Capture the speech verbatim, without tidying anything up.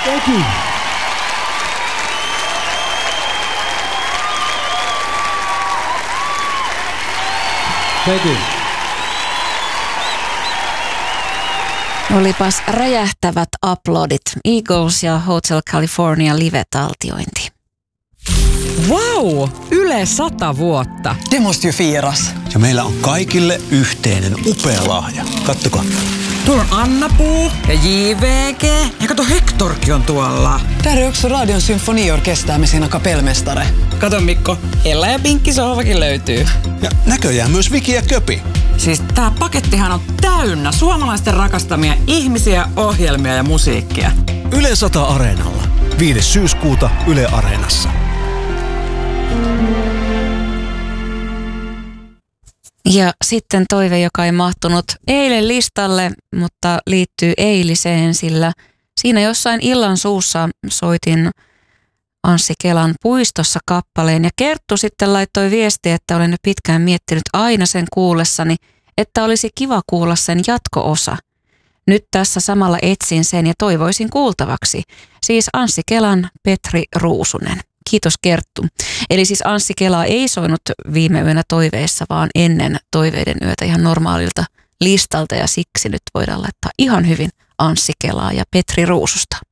Thank you. Thank you. Olipas räjähtävät aplodit. Eagles ja Hotel California live-taltiointi. Wow! Yle sata vuotta. Det måste ju firas. Ja meillä on kaikille yhteinen upea lahja. Kattokaa. Tuolla on Anna-Puu ja J V G. Ja kato, Hektorkin on tuolla. Där är också Radion symfoniorkester med sina kapellmästare. Kato Mikko, Ella ja Pinkki sohvakin löytyy. Ja näköjään myös Viki ja Köpi. Siis tää pakettihan on täynnä suomalaisten rakastamia ihmisiä, ohjelmia ja musiikkia. Yle sata Areenalla. viides syyskuuta Yle Areenassa. Ja sitten toive, joka ei mahtunut eilen listalle, mutta liittyy eiliseen, sillä siinä jossain illan suussa soitin Anssi Kelan Puistossa kappaleen ja Kerttu sitten laittoi viestiä, että olen jo pitkään miettinyt aina sen kuullessani, että olisi kiva kuulla sen jatko-osa. Nyt tässä samalla etsin sen ja toivoisin kuultavaksi. Siis Anssi Kelan Petri Ruusunen. Kiitos Kerttu. Eli siis Anssi Kela ei soinut viime yönä toiveissa, vaan ennen toiveiden yötä ihan normaalilta listalta ja siksi nyt voidaan laittaa ihan hyvin Anssi Kelaa ja Petri Ruususta.